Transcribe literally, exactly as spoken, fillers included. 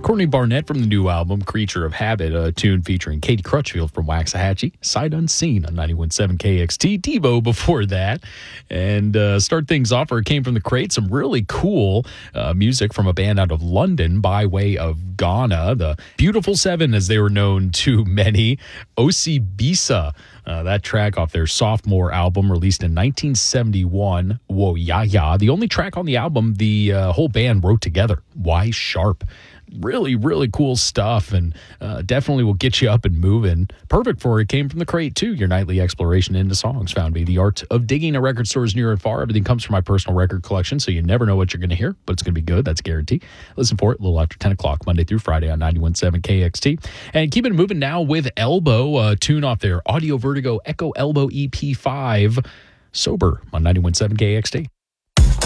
Courtney Barnett from the new album, Creature of Habit, a tune featuring Katie Crutchfield from Waxahachie, Sight Unseen on ninety-one point seven K X T, Devo before that. And uh, start things off, or it came from the crate, some really cool uh, music from a band out of London by way of Ghana, the Beautiful Seven, as they were known to many, Osibisa. Uh, that track off their sophomore album released in nineteen seventy-one, Whoa Ya Ya. The only track on the album the uh, whole band wrote together, Y Sharp. Really, really cool stuff, and uh, definitely will get you up and moving. Perfect for It Came from the Crate, too, your nightly exploration into songs found me the art of digging at record stores near and far. Everything comes from my personal record collection, so you never know what you're going to hear, but it's going to be good. That's guaranteed. Listen for it a little after ten o'clock, Monday through Friday on ninety-one point seven K X T. And keep it moving now with Elbow, a tune off their Audio Vertigo Echo Elbow E P five, Sober on ninety-one point seven K X T.